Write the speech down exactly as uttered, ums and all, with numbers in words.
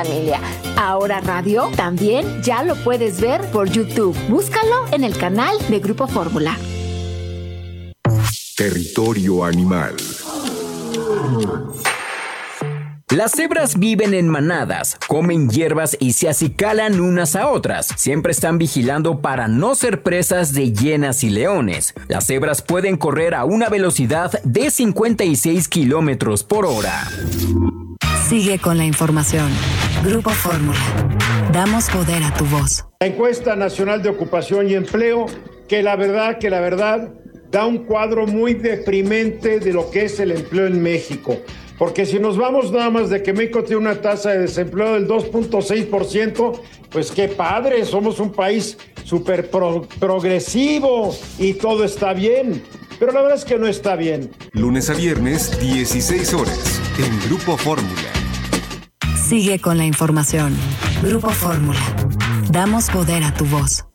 familia. Ahora Radio también ya lo puedes ver por YouTube. Búscalo en el canal de Grupo Fórmula. Territorio Animal. Las cebras viven en manadas, comen hierbas y se acicalan unas a otras. Siempre están vigilando para no ser presas de hienas y leones. Las cebras pueden correr a una velocidad de cincuenta y seis kilómetros por hora. Sigue con la información. Grupo Fórmula. Damos poder a tu voz. La encuesta nacional de ocupación y empleo, que la verdad, que la verdad, da un cuadro muy deprimente de lo que es el empleo en México. Porque si nos vamos nada más de que México tiene una tasa de desempleo del dos punto seis por ciento, pues qué padre, somos un país súper pro- progresivo y todo está bien. Pero la verdad es que no está bien. Lunes a viernes, dieciséis horas, en Grupo Fórmula. Sigue con la información. Grupo Fórmula. Damos poder a tu voz.